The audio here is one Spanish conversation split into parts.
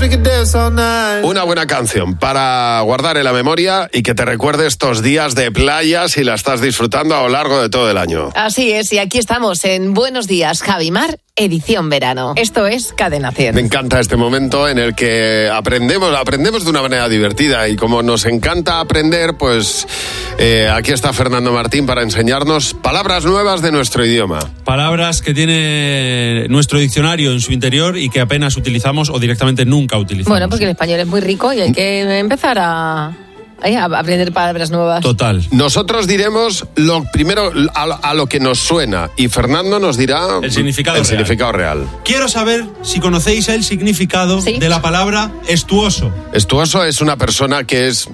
Una buena canción para guardar en la memoria y que te recuerde estos días de playa si la estás disfrutando a lo largo de todo el año. Así es, y aquí estamos en Buenos Días, Javimar, edición verano. Esto es Cadena 100. Me encanta este momento en el que aprendemos de una manera divertida, y como nos encanta aprender, pues aquí está Fernando Martín para enseñarnos palabras nuevas de nuestro idioma. Palabras que tiene nuestro diccionario en su interior y que apenas utilizamos o directamente nunca utilizamos. Bueno, porque el español es muy rico y hay que empezar a aprender palabras nuevas. Total. Nosotros diremos lo primero a lo que nos suena, y Fernando nos dirá el significado real. Quiero saber si conocéis el significado de la palabra estuoso. Estuoso es una persona que es,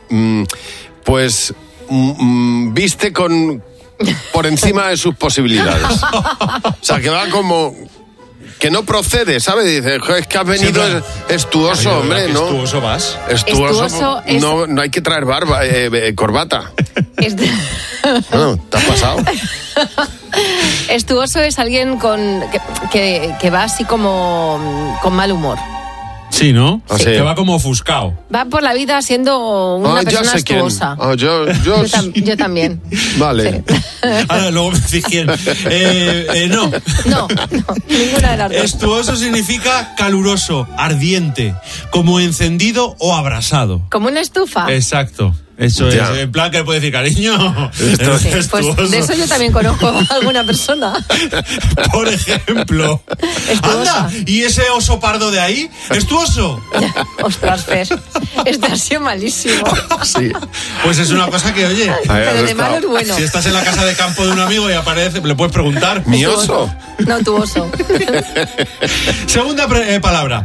viste por encima de sus posibilidades. O sea, que va como... que no procede, ¿sabes? Dice, es que has venido estuoso, hombre, ¿no? ¿Estuoso vas? Estuoso es... no hay que traer barba, corbata. Bueno, ¿te has pasado? Estuoso es alguien que va así como con mal humor. Sí, ¿no? Sí. Que va como ofuscado. Va por la vida siendo una persona estuosa. Yo también. Vale. Sí. Ahora, luego me decís quién. No, ninguna de las dos. Estuoso significa caluroso, ardiente, como encendido o abrasado. Como una estufa. Exacto. Eso ya. Es, en plan que puede decir, cariño. Pues de eso yo también conozco a alguna persona. Por ejemplo. Estuosa. Anda, ¿y ese oso pardo de ahí? ¿Estuoso? Ostras, Fer, este ha sido malísimo. Sí. Pues es una cosa que, oye, pero de malo es bueno. Si estás en la casa de campo de un amigo y aparece, le puedes preguntar. ¿Mi oso? No, tu oso. Segunda palabra.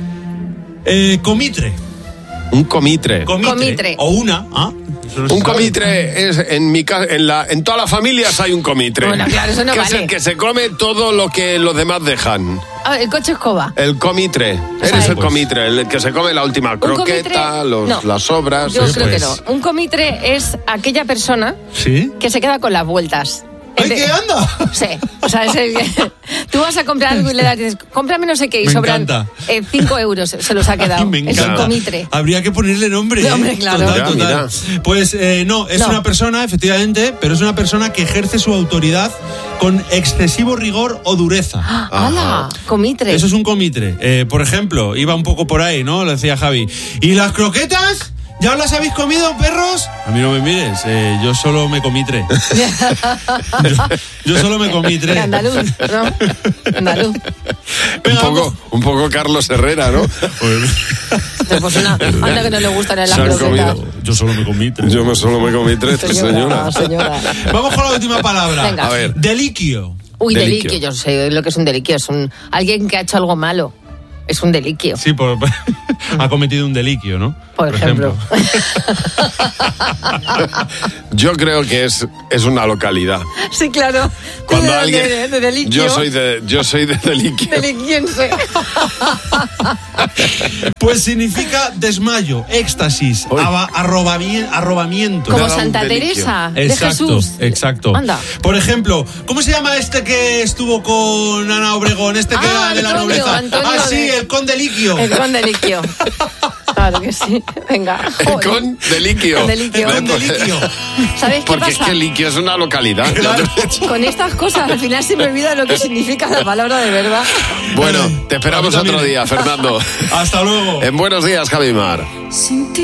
Comitre. Un comitre. O una. Un comitre es en todas las familias hay un comitre. Bueno, claro, eso no que vale. Es el que se come todo lo que los demás dejan. El coche escoba. El comitre. Eres el comitre, el que se come la última croqueta, las sobras. Yo creo que no. Un comitre es aquella persona que se queda con las vueltas. ¡Ay, qué anda! Sí, o sea, tú vas a comprar algo y le das, dices, cómprame no sé qué, y sobran 5 euros, se los ha quedado. Es un comitre. Habría que ponerle nombre. No, hombre, claro. Total. Pues no, es una persona, efectivamente, pero es una persona que ejerce su autoridad con excesivo rigor o dureza. ¡Hala! Comitre. Eso es un comitre. Por ejemplo, iba un poco por ahí, ¿no? Lo decía Javi. ¿Y las croquetas? ¿Ya os las habéis comido, perros? A mí no me mires, yo solo me comitre. yo solo me comitre. Andaluz, ¿no? Andaluz. Un poco Carlos Herrera, ¿no? Pues anda que no le gustan las croquetas. Yo solo me comitre. Solo me comitre, señora. Vamos con la última palabra. Venga. A ver. Deliquio. Uy, deliquio. Yo sé lo que es un deliquio. Es alguien que ha hecho algo malo. Es un deliquio. Sí, ha cometido un deliquio, ¿no? Por ejemplo. Yo creo que es una localidad. Sí, claro. Cuando alguien... de deliquio. Yo soy de deliquio. Deliquiense. Pues significa desmayo, éxtasis, arrobamiento. Como Santa Teresa de Jesús. Exacto. Anda. Por ejemplo, ¿cómo se llama este que estuvo con Ana Obregón? Este que era de la nobleza. Sí, el condeliquio. El condeliquio. Claro que sí. Venga. El condeliquio. ¿Sabes qué Porque pasa? es que Liquio es una localidad. Claro. Con estas cosas al final se me olvida lo que significa la palabra de verdad. Bueno, te esperamos otro día, Fernando. Hasta luego. En Buenos Días, Javimar.